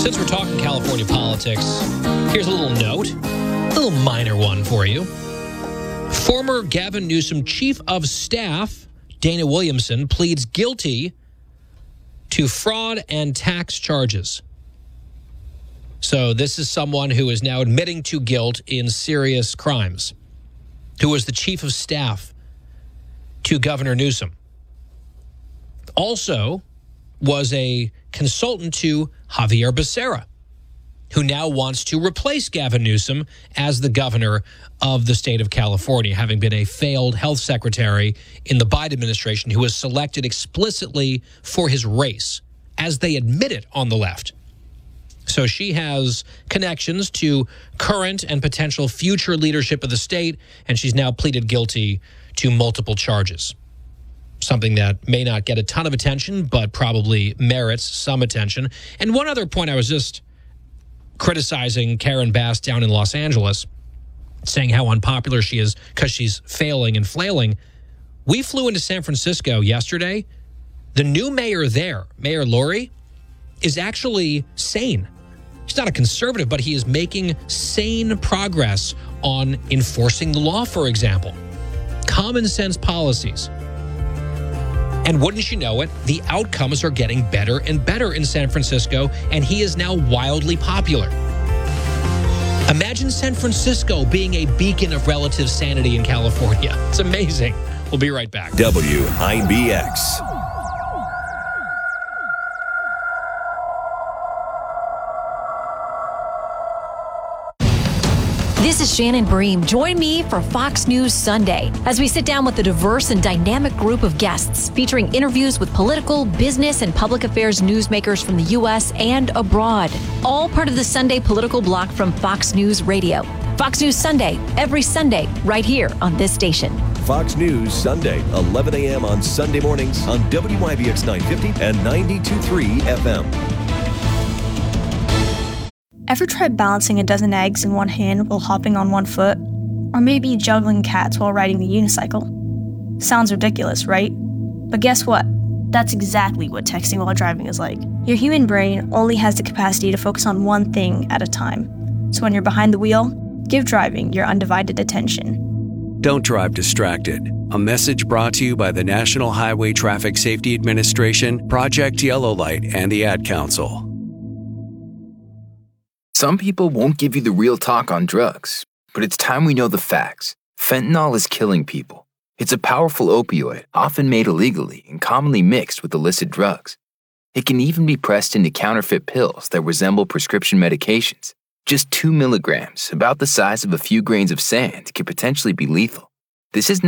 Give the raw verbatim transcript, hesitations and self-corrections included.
Since we're talking California politics, here's a little note, a little minor one for you. Former Gavin Newsom Chief of Staff, Dana Williamson, pleads guilty to fraud and tax charges. So this is someone who is now admitting to guilt in serious crimes, who was the Chief of Staff to Governor Newsom. Also was a consultant to Javier Becerra, who now wants to replace Gavin Newsom as the governor of the state of California, having been a failed health secretary in the Biden administration who was selected explicitly for his race, as they admitted on the left. So she has connections to current and potential future leadership of the state, and she's now pleaded guilty to multiple charges. Something that may not get a ton of attention, but probably merits some attention. And one other point, I was just criticizing Karen Bass down in Los Angeles, saying how unpopular she is because she's failing and flailing. We flew into San Francisco yesterday. The new mayor there, Mayor Lori, is actually sane. He's not a conservative, but he is making sane progress on enforcing the law, for example. Common sense policies. And wouldn't you know it, the outcomes are getting better and better in San Francisco, and he is now wildly popular. Imagine San Francisco being a beacon of relative sanity in California. It's amazing. We'll be right back. W I B X. This is Shannon Bream. Join me for Fox News Sunday as we sit down with a diverse and dynamic group of guests featuring interviews with political, business, and public affairs newsmakers from the U S and abroad. All part of the Sunday political block from Fox News Radio. Fox News Sunday, every Sunday, right here on this station. Fox News Sunday, eleven a.m. on Sunday mornings on W I B X nine fifty and ninety-two point three F M. Ever tried balancing a dozen eggs in one hand while hopping on one foot? Or maybe juggling cats while riding the unicycle? Sounds ridiculous, right? But guess what? That's exactly what texting while driving is like. Your human brain only has the capacity to focus on one thing at a time. So when you're behind the wheel, give driving your undivided attention. Don't drive distracted. A message brought to you by the National Highway Traffic Safety Administration, Project Yellow Light, and the Ad Council. Some people won't give you the real talk on drugs, but it's time we know the facts. Fentanyl is killing people. It's a powerful opioid, often made illegally and commonly mixed with illicit drugs. It can even be pressed into counterfeit pills that resemble prescription medications. Just two milligrams, about the size of a few grains of sand, can potentially be lethal. This is